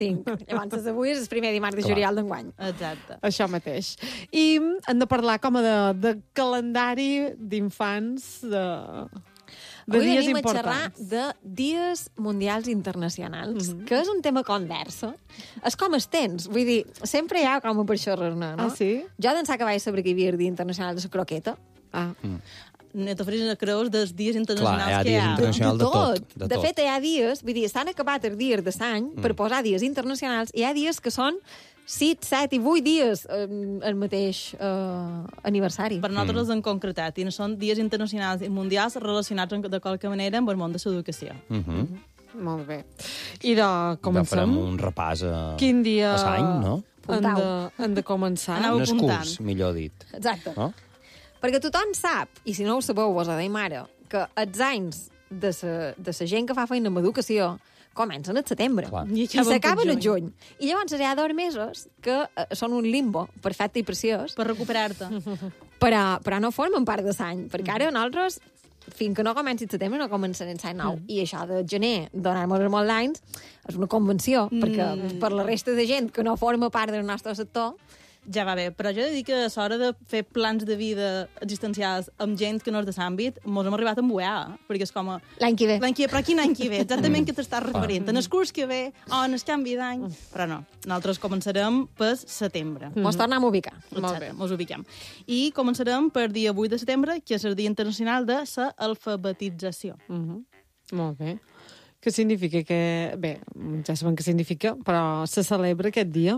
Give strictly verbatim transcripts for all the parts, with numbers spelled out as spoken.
cinc. Llavors, avui és el primer dimarts de juliol d'enguany. Exacte. Això mateix. I hem de parlar com a de, de calendari d'infants, de, de Avui dies venim a importants. xerrar de dies mundials internacionals, Mhm. que és un tema conversa. És com els temps. Vull dir, sempre hi ha com per xerrar-ne, no? Ah, sí? Jo d'ençà que vaig saber que hi havia el Dia Internacional de la Croqueta. Ah. No t'oferis a creus dels dies Clar, internacionals hi ha que hi dies ha. internacionals de tot. De, De tot. fet, hi ha dies, vull dir, s'han acabat els dies de l'any Mm. per posar dies internacionals, i hi ha dies que són sis, set i vuit dies eh, el mateix eh, aniversari. Per nosaltres Mm. els han concretat i no són dies internacionals i mundials relacionats en- de qualque manera amb el món de l'educació. Uh -huh. Molt bé. I de Ja comencem? farem un repàs a, Quin dia a l'any, no? han de, han de començar? Anau Un apuntant. escurs, millor dit. Exacte. No? Perquè tothom sap, i si no ho sabeu, vos ho deim ara, que els anys de sa, de sa gent que fa feina amb educació comencen al setembre Clar. I i acaben s'acaben pel al juny. I llavors hi ha dos mesos que eh, són un limbo perfecte i preciós, Per recuperar-te. però, però no formen part de l'any, perquè ara nosaltres, fins que no comenci el setembre, no començarem l'any nou. Mm. I això de gener, donar-nos molts anys, és una convenció, Mm. perquè per la resta de gent que no forma part del nostre sector, Ja va bé, però jo he de dir que a l'hora de fer plans de vida existencials amb gent que no és de l'àmbit, mos hem arribat a embuar, eh? Perquè és com a... l'any que ve. L'any que ve, però quin any que ve? Exactament què t'estàs referint? En el curs que ve o en el canvi d'any? Però no, nosaltres començarem per setembre. Mos tornem a ubicar. Molt Exacte, bé. mos ubiquem. I començarem per dia vuit de setembre, que és el Dia Internacional de l'Alfabetització. Uh -huh. Molt bé. Què significa que... Bé, ja sabem què significa, però se celebra aquest dia?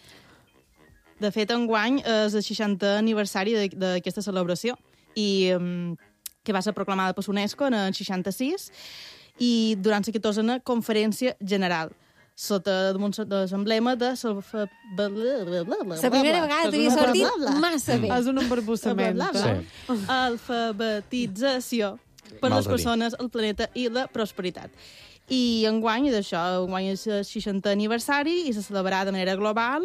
De fet, enguany és el seixantè aniversari de- d'aquesta celebració i um, que va ser proclamada per UNESCO en el seixanta-sis i durant la catorzena conferència general sota l'emblema de l'alfa- La primera vegada t'havia sortit massa bé. És un embarbussament. Bla, bla, Sí. alfabetització per Mal les de dir. persones, el planeta i la prosperitat. I enguany, d'això, enguany és el seixantè aniversari i se celebrarà de manera global,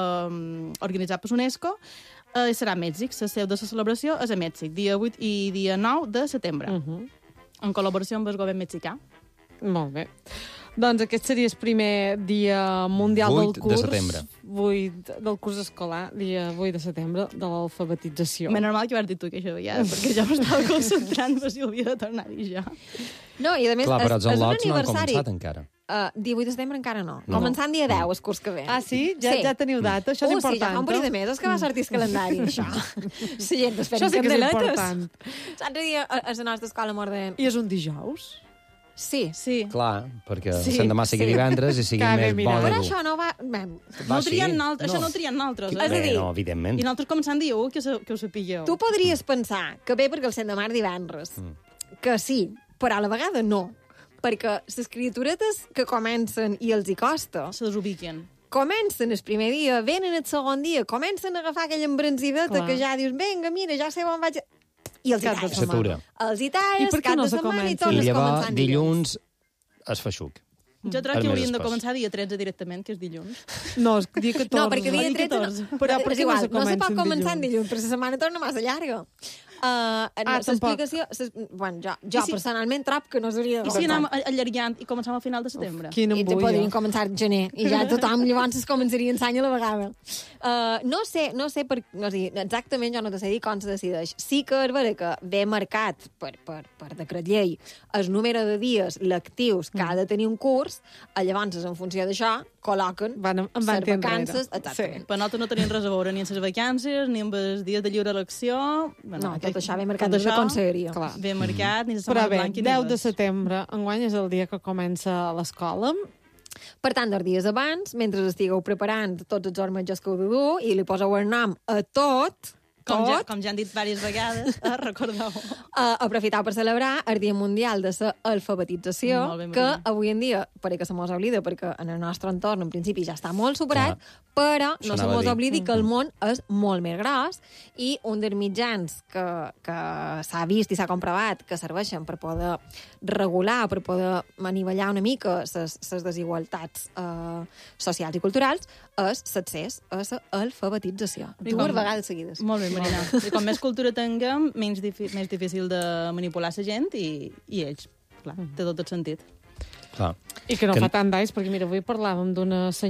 eh, organitzat per UNESCO, eh, i serà a Mèxic. La seu de la celebració és a Mèxic, dia vuit i dia nou de setembre, Uh -huh. en col·laboració amb el govern mexicà. Molt bé. Doncs aquest seria el primer dia mundial vuit del curs. de setembre. vuit del curs escolar, dia vuit de setembre, de l'alfabetització. Més normal que ho has dit tu, que això ja, perquè jo m'estava concentrant per si ho havia de tornar a dir jo. No, i a més, Clar, però els és, és un al·lots no han aniversari. començat encara. Uh, dia vuit de setembre encara no. No. Començant dia deu, el curs que ve. Ah, sí? Ja, ja teniu data? Això és uh, important. sí, ja fa un parell de mesos que va sortir el calendari, això. La gent espera Això sí que és candeletes. important. L'altre dia a, a la nostra escola mort de... I és un dijous? Sí. Sí. Clar, perquè Sí, sí, l'endemà sigui sí. divendres i sigui Que bé, més mira. bo de Però dur. això no va... Bé, Va, No sí. trien naltres, això no ho trien naltres. És a Bé, dir, no, evidentment. I nosaltres començant dia u, que, se, que ho sapigueu. tu podries pensar que bé perquè el cent de mar divendres, Mm. que sí, però a la vegada no. Perquè les criaturetes que comencen i els hi costa, Se desubiquen. comencen el primer dia, venen el segon dia, comencen a agafar aquella embranzideta Clar. que ja dius, vinga, mira, ja sé on vaig... a-" I els hi Cap de talles. S'atura. Els hi I talles, per què cap no de se setmana i comença? I tornes llavors, començant dilluns, es feixuc. Jo crec El que mes haurien de després. començar dia tretze directament, que és dilluns. No, és dia catorze. No, perquè dia Dia tretze... catorze. No, Però per és què no igual, se no se pot comença en començar en dilluns? dilluns, però la setmana torna massa llarga. Uh, Ah, tampoc. L'explicació... ses- Bueno, jo, jo I si- personalment trob que no s'hauria de I si començar. anem allargant i començam a final de setembre? Quin I te embulla. podrien començar al gener i ja tothom llavors es començaria l'any a la vegada. Uh, no sé, no sé per, no sé, exactament jo no te sé dir com se decideix. Sí que és vera que ve marcat per, per, per decret llei el número de dies lectius que ha de tenir un curs, eh, llavors en funció d'això col·loquen Van, en van les vacances, enrere. exactament. Però nosaltres no tenim res a veure ni amb les vacances, ni amb els dies de lliure elecció. No, tot això ve marcat tot des de això conselleria. Clar. Ve marcat, ni la Però setmana bé, blanca, ni deu de res. setembre, enguany és el dia que comença l'escola. Per tant, dos dies abans, mentre estigueu preparant tots els ormetges que heu de dur i li poseu el nom a tot, Com ja, tot, com ja han dit diverses vegades, eh, recordeu. Uh, aprofitau per celebrar el Dia Mundial de la Alfabetització, Molt bé, que Marina. avui en dia, per que se mos oblida, perquè en el nostre entorn, en principi, ja està molt superat, però Això no se anava a mos dir. oblidi que el món és molt més gros i un dels mitjans que, que s'ha vist i s'ha comprovat que serveixen per poder regular, per poder anivellar una mica les desigualtats uh, socials i culturals, és l'accés a l'alfabetització. I Dues com- vegades seguides. Molt bé, Marina. I com més cultura tinguem, menys, difi més difícil de manipular la gent i, i ells. Clar, té tot el sentit. Clar. I que no Que- fa tant d'anys, perquè mira, avui parlàvem d'una senyora